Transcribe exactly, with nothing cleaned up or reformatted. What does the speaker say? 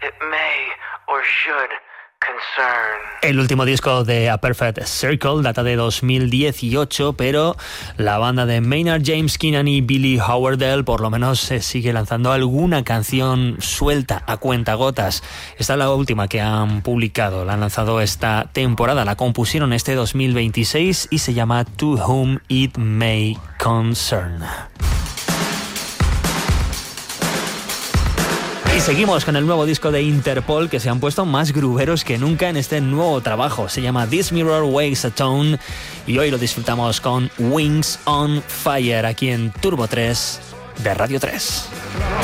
it may or should concern. El último disco de A Perfect Circle data de dos mil dieciocho, pero la banda de Maynard James Keenan y Billy Howerdel por lo menos se sigue lanzando alguna canción suelta a cuentagotas. Esta es la última que han publicado, la han lanzado esta temporada, la compusieron este dos mil veintiséis y se llama To Whom It May Concern. Y seguimos con el nuevo disco de Interpol, que se han puesto más gruberos que nunca en este nuevo trabajo. Se llama This Mirror Weighs a Tone y hoy lo disfrutamos con Wings on Fire aquí en Turbo tres de Radio tres.